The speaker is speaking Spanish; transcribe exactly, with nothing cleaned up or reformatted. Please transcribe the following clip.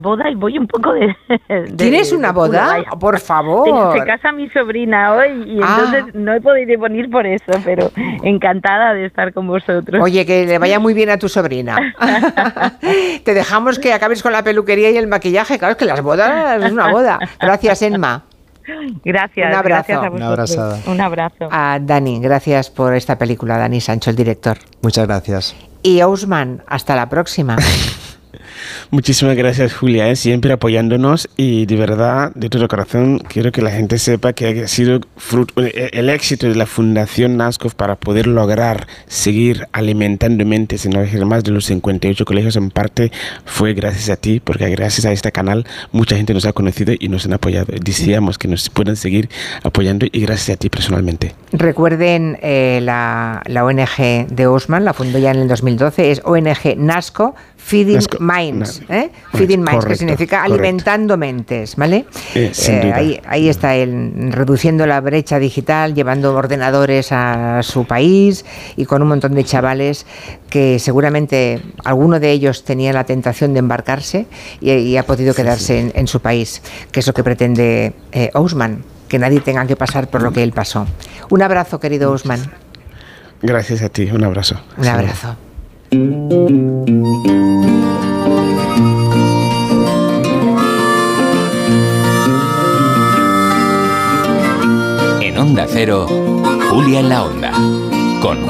boda y voy un poco de... de ¿Tienes una de boda? culo, Por favor. Se casa mi sobrina hoy y Ah. entonces no he podido venir por eso, pero encantada de estar con vosotros. Oye, que le vaya muy bien a tu sobrina. Te dejamos que acabes con la peluquería y el maquillaje. Claro, es que las bodas es una boda. Gracias, Enma. Gracias. Un abrazo. Gracias a vosotros. Una abrazada. Un abrazo. A Dani, gracias por esta película, Dani Sancho, el director. Muchas gracias. Y Ousman, hasta la próxima. Muchísimas gracias, Julia, ¿eh? Siempre apoyándonos, y de verdad, de todo corazón, quiero que la gente sepa que ha sido fruto, el éxito de la Fundación NASCOF para poder lograr seguir alimentando mentes en más de los cincuenta y ocho colegios, en parte fue gracias a ti, porque gracias a este canal mucha gente nos ha conocido y nos han apoyado. Decíamos que nos pueden seguir apoyando, y gracias a ti personalmente. Recuerden eh, la, la O N G de Ousman, la fundó ya en el dos mil doce, es O N G NASCO, Feeding Nasco, Minds, na, ¿eh? Feeding Minds, correcto, que significa correcto. alimentando mentes, ¿vale? Eh, sin Eh, duda. ahí, ahí está él, reduciendo la brecha digital, llevando ordenadores a su país y con un montón de chavales que seguramente alguno de ellos tenía la tentación de embarcarse y, y ha podido quedarse sí, sí. En, en su país, que es lo que pretende eh, Ousman, que nadie tenga que pasar por lo que él pasó. Un abrazo, querido Ousman. Gracias a ti, un abrazo. Un abrazo. En Onda Cero, Julia en la Onda, con